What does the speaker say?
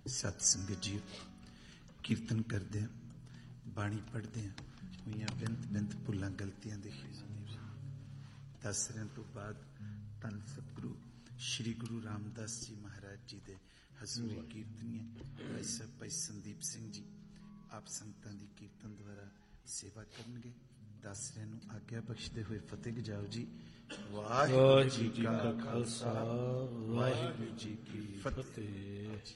सत संगत जी कीर्तन करदे बाणी पढ़दे हुई बिंत बिंत भुलां गलतियां दे दसरियां तो बाद धन सतगुरु श्री गुरु रामदास जी महाराज जी दे हजूरी कीर्तनीय भाई साहब भाई संदीप सिंह जी आप संगतां दी कीर्तन द्वारा सेवा करनगे। दासरियां नूं आग्या बख्शदे हुए फतेह गजाओ जी। वाहिगुरू जी का खालसा वाहिगुरू जी की फतेह।